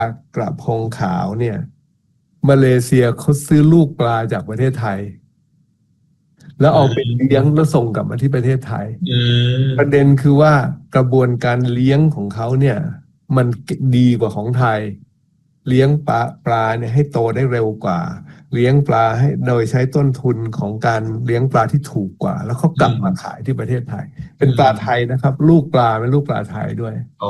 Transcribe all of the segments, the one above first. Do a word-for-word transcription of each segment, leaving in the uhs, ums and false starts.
กระพงขาวเนี่ยมาเลเซียเขาซื้อลูกปลาจากประเทศไทยแล้วอืเอาไปเลี้ยงมแล้วส่งกลับมาที่ประเทศไทยอืประเด็มนคือว่ากระบวนการเลี้ยงของเขาเนี่ยมันดีกว่าของไทยเลี้ยงปลาปลาเนี่ยให้โตได้เร็วกว่าเลี้ยงปลาให้โดยใช้ต้นทุนของการเลี้ยงปลาที่ถูกกว่าแล้วเขากอืลับมามขายที่ประเทศไทยอืเป็นปลาไทยมนะครับลูกปลาเป็นลูกปลาไทยด้วยอ๋อ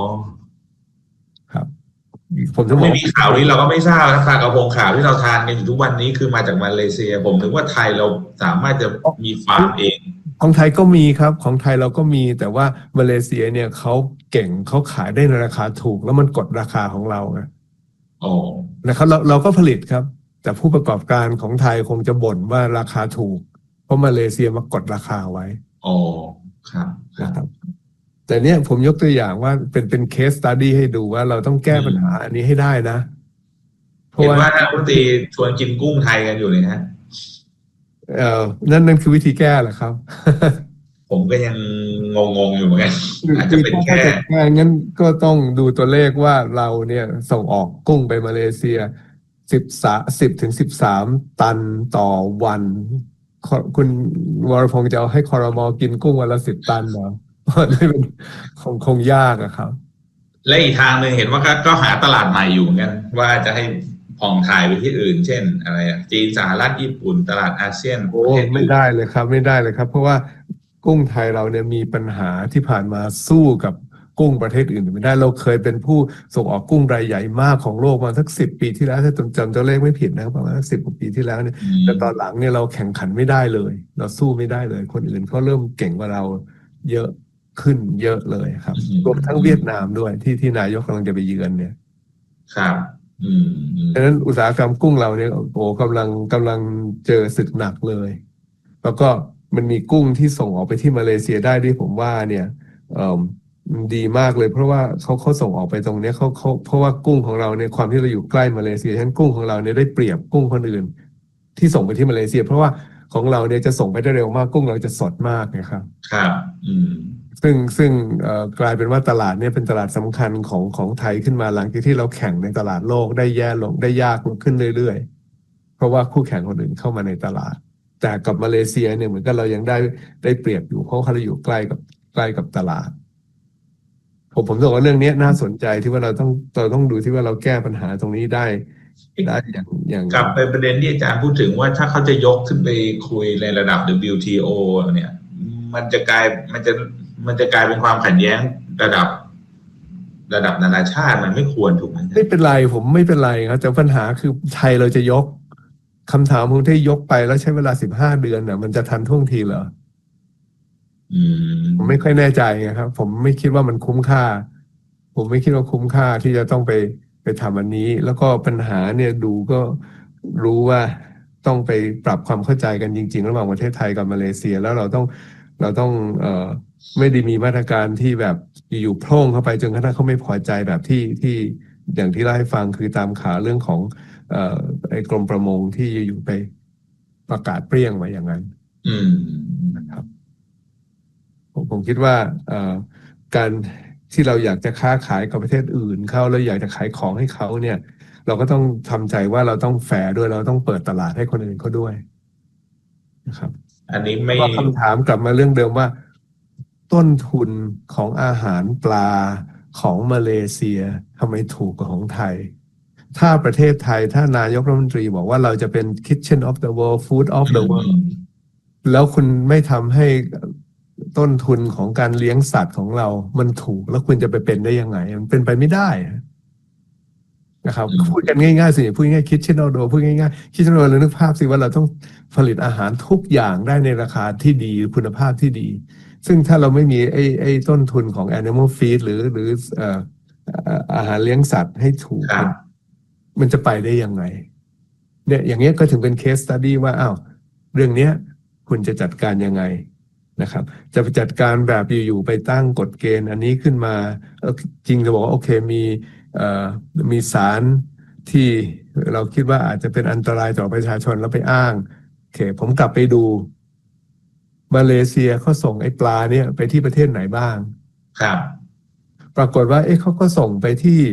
ครับผมจะถ้าไม่บอกว่ามีข่าวนี้เราก็ไม่ทราบนะปลากระพงขาวที่เราทานกันอยู่ทุกวันนี้คือมาจากมาเลเซียผมถึงว่าไทยเราสามารถจะมีฟาร์มเองของไทยก็มีครับของไทยเราก็มีแต่ว่ามาเลเซียเนี่ยเขาเก่งเขาขายได้ในราคาถูกแล้วมันกดราคาของเราไงอ๋อนะครับเราเราก็ผลิตครับแต่ผู้ประกอบการของไทยคงจะบ่นว่าราคาถูกเพราะมาเลเซียมากดราคาไว้อ๋อครับครับนะครับแต่เนี่ยผมยกตัวอย่างว่าเป็นเป็นเคสตัดดี้ให้ดูว่าเราต้องแก้อืปัญหาอันมนี้ให้ได้นะเพราะว่าเห็นว่านักดนตรีชวนกินกุ้งไทยกันอยู่เลยนะเอ่อนั่นนั่นคือวิธีแก้แหละครับผมก็ยังงงๆอยู่เหมือนกันคืออาจคือถ้าถ้าจะเป็นแค่จะแก้งั้นก็ต้องดูตัวเลขว่าเราเนี่ยส่งออกกุ้งไปมาเลเซียสิบสาสิบถึงสิบสามตันต่อวันขอคุณวรพงษ์จะเอาให้คอรมอกินกุ้งวันละสิบตันเหรอนี่เป็นคงคงยากอะครับและอีกทางหนึ่งเห็นว่าก็ก็หาตลาดใหม่อยู่เหมือนกันว่าจะให้ผ่องถ่ายไปที่อื่นเช่นอะไรอะจีนสหรัฐญี่ปุ่นตลาดอาเซียนโอ้ประเทศอื่นไม่ได้เลยครับไม่ได้เลยครับเพราะว่ากุ้งไทยเราเนี่ยมีปัญหาที่ผ่านมาสู้กับกุ้งประเทศอื่นไม่ได้เราเคยเป็นผู้ส่งออกกุ้งรายใหญ่มากของโลกมาสักสิบปีที่แล้วถ้าจำจำตัวเลขไม่ผิดนะครับประมาณสิบกว่าปีที่แล้วเนี่ยอืแต่ตอนหลังมเนี่ยเราแข่งขันไม่ได้เลยเราสู้ไม่ได้เลยคนอื่นเขาเริ่มเก่งกว่าเราเยอะขึ้นเยอะเลยครับอืรวมทั้งเวียดมนามด้วยที่ที่นายกกำลังจะไปเยือนเนี่ยครับอืมอืมดังนั้นอุตสาหกรรมกุ้งเราเนี่ยโอ้โหกำลังกำลังเจอศึกหนักเลยแล้วก็มันมีกุ้งที่ส่งออกไปที่มาเลเซียได้ที่ผมว่าเนี่ยเอ่อมันดีมากเลยเพราะว่าเขาเขาส่งออกไปตรงเนี้ยเขาเขาเพราะว่ากุ้งของเราเนี่ยความที่เราอยู่ใกล้มาเลเซียฉะนั้นกุ้งของเราเนี่ยได้เปรียบกุ้งคนอื่นที่ส่งไปที่มาเลเซียเพราะว่าของเราเนี่ยจะส่งไปได้เร็วมากกุ้งเราจะสดมากนะครับครับอืมซึ่งซึ่งเอ่อกลายเป็นว่าตลาดเนี่ยเป็นตลาดสำคัญของของไทยขึ้นมาหลังจากที่เราแข่งในตลาดโลกได้แย่ลงได้ยากลงขึ้นเรื่อยๆเพราะว่าคู่แข่งคนอื่นเข้ามาในตลาดแต่กับมาเลเซียเนี่ยเหมือนกับเรายังได้ได้เปรียบอยู่เพราะเขาอยู่ใกล้กับใกล้กับตลาดผมผมบอกว่าเรื่องนี้น่าสนใจที่ว่าเราต้องเราต้องดูที่ว่าเราแก้ปัญหาตรงนี้ได้ได้อย่างอย่างกลับไปประเด็นที่อาจารย์พูดถึงว่าถ้าเขาจะยกขึ้นไปคุยในระดับ ดับเบิลยู ที โอ เนี่ยมันจะกลายมันจะมันจะกลายเป็นความขัดแย้งระดับระดับนานาชาติมันไม่ควรถูกไหมไม่เป็นไรผมไม่เป็นไรครับแต่ปัญหาคือไทยเราจะยกคำถามของที่ยกไปแล้วใช้เวลาสิบห้าเดือนน่ะมันจะทันท่วงทีเหรออืผมไม่ค่อยมแน่ใจนะครับผมไม่คิดว่ามันคุ้มค่าผมไม่คิดว่าคุ้มค่าที่จะต้องไปไปทำอันนี้แล้วก็ปัญหาเนี่ยดูก็รู้ว่าต้องไปปรับความเข้าใจกันจริงๆระหว่างประเทศไทยกับมาเลเซียแล้วเราต้องเราต้องเอ่อไม่ได้มีมาตรการที่แบบอยู่ๆโพร่งเข้าไปจนกระทั่งเขาไม่พอใจแบบที่ที่อย่างที่เล่าให้ฟังคือตามข่าวเรื่องของเอ่อไอ้กรมประมงที่อยู่ๆไปประกาศเปรี้ยงไว้อย่างนั้นอืมนะครับ ผมผมคิดว่าเอ่อการที่เราอยากจะค้าขายกับประเทศอื่นเขาแล้วอยากจะขายของให้เขาเนี่ยเราก็ต้องทำใจว่าเราต้องแฟร์ด้วยเราต้องเปิดตลาดให้คนอื่นเขาด้วยนะครับอันนี้ไม่แล้วก็คำถามกลับมาเรื่องเดิมว่าต้นทุนของอาหารปลาของมาเลเซียทำไมถูกกว่าของไทยถ้าประเทศไทยถ้านายกรัฐมนตรีบอกว่าเราจะเป็น Kitchen of the World Food of อื the มอื World มแล้วคุณไม่ทำให้ต้นทุนของการเลี้ยงสัตว์ของเรามันถูกแล้วคุณจะไปเป็นได้ยังไงมันเป็นไปไม่ได้นะครับอืพูดกันมง่ายๆสิพูดง่ายๆคิดเช่นเอาโดพูดง่ายๆคิดเช่นเอาเรานึกภาพสิว่าเราต้องผลิตอาหารทุกอย่างได้ในราคาที่ดีคุณภาพที่ดีซึ่งถ้าเราไม่มีไอ้ไอ้ต้นทุนของ animal feed หรือหรือเอ่อเอ่ออาหารเลี้ยงสัตว์ให้ถูกครับเนี่ยมันจะไปได้ยังไงเนี่ยอย่างเงี้ยก็ถึงเป็น case study ว่าอ้าวเรื่องเนี้ยคุณจะจัดการยังไง นะครับจะไปจัดการแบบอยู่ๆไปตั้งกฎเกณฑ์อันนี้ขึ้นมาเอ่อจริงจะบอกว่าโอเคมีเอ่อมีสารที่เราคิดว่าอาจจะเป็นอันตรายต่อประชาชนแล้วไปอ้างโอเคผมกลับไปดูมาเลเซียเขาส่งไอ้ปลาเนี่ยไปที่ประเทศไหนบ้างครับปรากฏว่าเอ๊ะเขาก็ส่งไปที่ป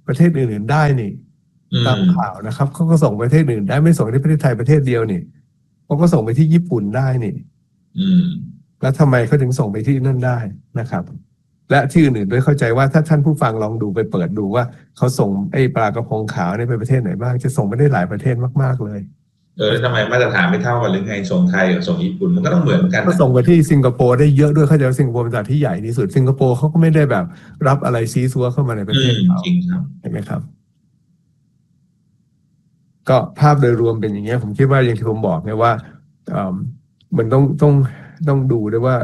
ประเทศอื่นๆได้นี่ตามข่าวนะครับเขาก็ส่งประเทศอื่นได้ไม่ส่งที่ประเทศไทยประเทศเดียวนี่เขาก็ส่งไปที่ญี่ปุ่นได้นี่แล้วทำไมเขาถึงส่งไปที่นั่นได้นะครับและที่อื่นๆด้วยเข้าใจว่าถ้าท่านผู้ฟังลองดูไปเปิดดูว่าเขาส่งไอ้ปลากระพงขาวนี่ไปประเทศไหนบ้างจะส่งไปได้หลายประเทศมากๆเลยเออแล้วทำไมมาตรฐานไม่เท่ากันหรือไงส่งไทยกับส่งญี่ปุ่นมันก็ต้องเหมือนกันก็ส่งไปที่สิงคโปร์ได้เยอะด้วยเขาจะสิงคโปร์เป็นตลาดที่ใหญ่ที่สุดสิงคโปร์เขาก็ไม่ได้แบบรับอะไรซีซัวเข้ามาในประเทศเขาจริงครับเห็นไหมครับก็ภาพโดยรวมเป็นอย่างเงี้ยผมคิดว่าอย่างที่ผมบอกไงว่ามันต้องต้องต้องดูด้วยว่า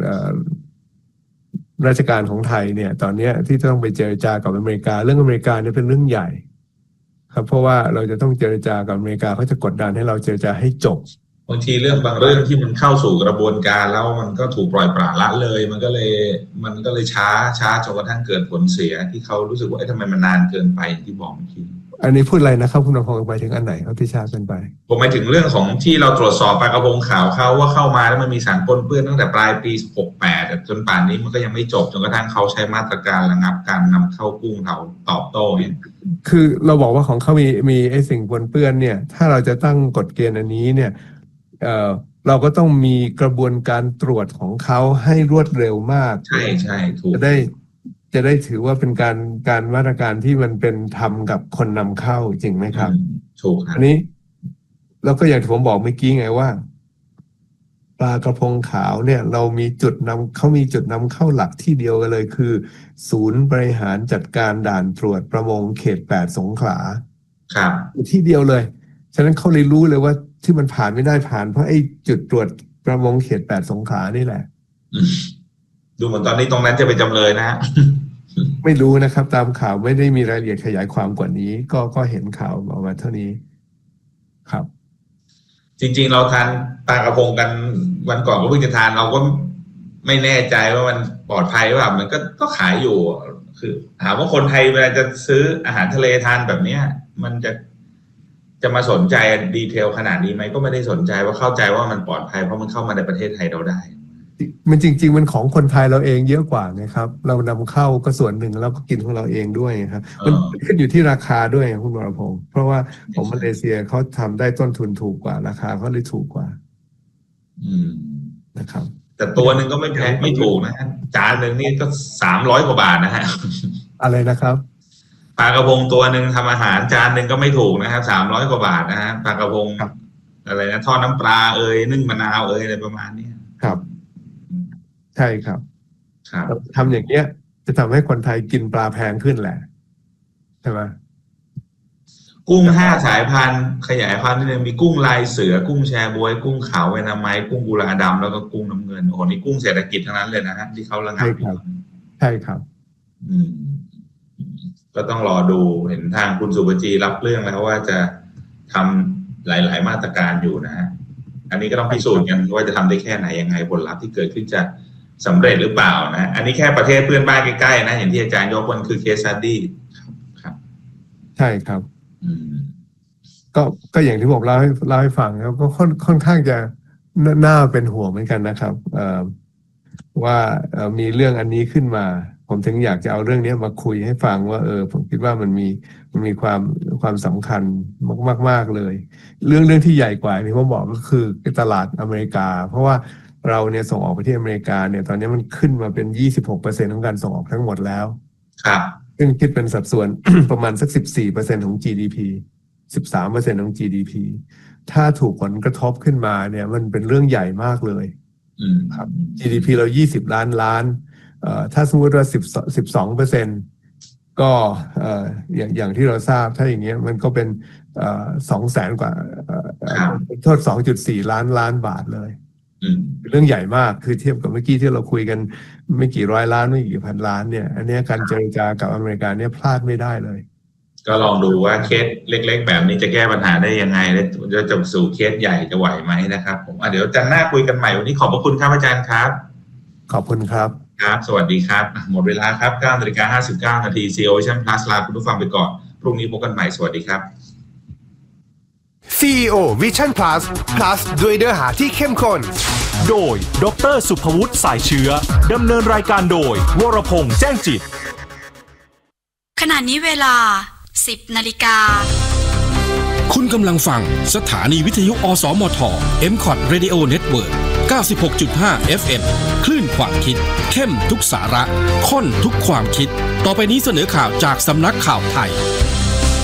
ราชการของไทยเนี่ยตอนนี้ที่ต้องไปเจรจากับอเมริกาเรื่องอเมริกาเนี่ยเป็นเรื่องใหญ่ครับเพราะว่าเราจะต้องเจรจากับอเมริกาเขาจะกดดันให้เราเจรจาให้จบบางทีเรื่องบางเรื่องที่มันเข้าสู่กระบวนการแล้วมันก็ถูกปล่อยปละละเลยมันก็เลยมันก็เลยช้าช้าจนกระทั่งเกิดผลเสียที่เขารู้สึกว่าเอ๊ะทำไมมันนานเกินไปที่บอกเมื่อกี้อันนี้พูดอะไรนะครับคุณนพงศ์ไปถึงอันไหนครับที่ช้าเกินไปผมหมายถึงเรื่องของที่เราตรวจสอบปลากระพงขาวเขาว่าเข้ามาแล้วมันมีสารปนเปื้อนตั้งแต่ปลายปีหกสิบแปดจนป่านนี้มันก็ยังไม่จบจนกระทั่งเขาใช้มาตรการระงับการนำเข้ากุ้งเราตอบโต้เนี่ยคือเราบอกว่าของเขามีมีไอ้สิ่งปนเปื้อนเนี่ยถ้าเราจะตั้งกฎเกณฑ์อันนี้เนี่ยเอ่อเราก็ต้องมีกระบวนการตรวจของเขาให้รวดเร็วมากใช่ใช่ถูกจะได้จะได้ถือว่าเป็นการการมาตรการที่มันเป็นธรรมกับคนนำเข้าจริงไหมครับถูกครับอันนี้แล้วก็อย่างที่ผมบอกเมื่อกี้ไงว่าปลากระพงขาวเนี่ยเรามีจุดนำเขามีจุดนำเข้าหลักที่เดียวกันเลยคือศูนย์บริหารจัดการด่านตรวจประมงเขตแปดสงขลาครับที่เดียวเลยฉะนั้นเขาเลยรู้เลยว่าที่มันผ่านไม่ได้ผ่านเพราะไอ้จุดตรวจประมงเขตแปดสงขลานี่แหละดูเหมือนตอนนี้ตรงนั้นจะเป็นจำเลยนะไม่รู้นะครับตามข่าวไม่ได้มีรายละเอียดขยายความกว่านี้ก็ก็เห็นข่าวออกมาเท่านี้ครับจริงๆเราทานปลากระพงกันวันก่อนก็เพิ่งจะทานเราก็ไม่แน่ใจว่ามันปลอดภัยหรือเปล่ามันก็ก็ขายอยู่คือถามว่าคนไทยเวลาจะซื้ออาหารทะเลทานแบบเนี้ยมันจะจะมาสนใจดีเทลขนาดนี้ไหมก็ไม่ได้สนใจว่าเข้าใจว่ามันปลอดภัยเพราะมันเข้ามาในประเทศไทยเราได้มันจริงๆมันของคนไทยเราเองเยอะกว่านะครับเรานำเข้าก็ส่วนหนึ่งแล้วก็กินของเราเองด้วยครับมันขึ้นอยู่ที่ราคาด้วยคุณวรพงศ์เพราะว่าของมาเลเซียเขาทำได้ต้นทุนถูกกว่าราคาเขาเลยถูกกว่าอืมนะครับแต่ตัวหนึ่งก็ไม่แพงไม่ถูกนะฮะจานหนึ่งนี่ก็สามร้อยกว่าบาทนะฮะอะไรนะครับปลากระพงตัวหนึ่งทำอาหารจานหนึ่งก็ไม่ถูกนะครับสามร้อยกว่าบาทนะฮะปลากระพงอะไรนะทอดน้ำปลาเอ่ยนึ่งมะนาวเอ่ยอะไรประมาณนี้ครับใช่ครับครับทำอย่างเงี้ยจะทำให้คนไทยกินปลาแพงขึ้นแหละใช่ไหมกุ้งห้าสายพันธุ์ขยายพันธุ์นี่มีกุ้งลายเสือกุ้งแชบวยกุ้งขาวเวนาไม้กุ้งกุลาดำแล้วก็กุ้งน้ำเงินโอ้โหนี่กุ้งเศรษฐกิจทั้งนั้นเลยนะฮะที่เขาระงับใช่ครับใช่ครับอืมก็ต้องรอดูเห็นทางคุณสุภจีรับเรื่องแล้วว่าจะทำหลายๆมาตรการอยู่นะฮะอันนี้ก็ต้องพิสูจน์กันว่าจะทำได้แค่ไหนยังไงผลลัพธ์ที่เกิดขึ้นจะสำเร็จหรือเปล่านะอันนี้แค่ประเทศเพื่อนบ้านใกล้ๆนะอย่างที่อาจารย์ยกมันคือเคสสตัดดี้ครับใช่ครับก็ก็อย่างที่ผมเล่าให้เล่าให้ฟังแล้วก็ค่อนค่อนข้างจะน่าเป็นห่วงเหมือนกันนะครับว่ามีเรื่องอันนี้ขึ้นมาผมถึงอยากจะเอาเรื่องนี้มาคุยให้ฟังว่าเออผมคิดว่ามันมีมันมีความความสำคัญมากมากๆเลยเรื่องเรื่องที่ใหญ่กว่าที่ผมบอกก็คือตลาดอเมริกาเพราะว่าเราเนี่ยส่งออกไปที่อเมริกาเนี่ยตอนนี้มันขึ้นมาเป็น ยี่สิบหกเปอร์เซ็นต์ ของการส่งออกทั้งหมดแล้วครับซึ่งคิดเป็นสัดส่วน ประมาณสัก สิบสี่เปอร์เซ็นต์ ของ จี ดี พี สิบสามเปอร์เซ็นต์ ของ จี ดี พี ถ้าถูกผลกระทบขึ้นมาเนี่ยมันเป็นเรื่องใหญ่มากเลยครับ จี ดี พี เรายี่สิบล้านล้านเอ่อถ้าสมมติว่าสิบ สิบสองเปอร์เซ็นต์ ก็เอ่ออย่างอย่างที่เราทราบถ้าอย่างเงี้ยมันก็เป็นเอ่อ สองแสน กว่าเอ่อโทษ สองจุดสี่ ล้านล้านบาทเลยเป็นเรื่องใหญ่มากคือเทียบกับเมื่อกี้ที่เราคุยกันไม่กี่ร้อยล้านไม่กี่พันล้านเนี่ยอันนี้การเจรจากับอเมริกาเนี่ยพลาดไม่ได้เลยก็ลองดูว่าเคสเล็กๆแบบนี้จะแก้ปัญหาได้ยังไงและจะสู่เคสใหญ่จะไหวไหมนะครับผมเดี๋ยวจันทร์หน้าคุยกันใหม่วันนี้ขอบพระคุณครับอาจารย์ครับขอบคุณครับครับสวัสดีครับหมดเวลาครับ เก้านาฬิกาห้าสิบเก้านาที ซี อี โอ Vision Plus ลาคุณผู้ฟังไปก่อนพรุ่งนี้พบกันใหม่สวัสดีครับซี อี โอ Vision Plus Plus ด้วยเนื้อหาที่เข้มข้นโดยดร.สุภวุฒิสายเชื้อดำเนินรายการโดยวรพงษ์แจ้งจิตขณะนี้เวลา สิบนาฬิกาคุณกำลังฟังสถานีวิทยุอสมท เอ็ม คอท Radio Network เก้าสิบหกจุดห้า เอฟ เอ็ม คลื่นความคิดเข้มทุกสาระข้นทุกความคิดต่อไปนี้เสนอข่าวจากสำนักข่าวไทย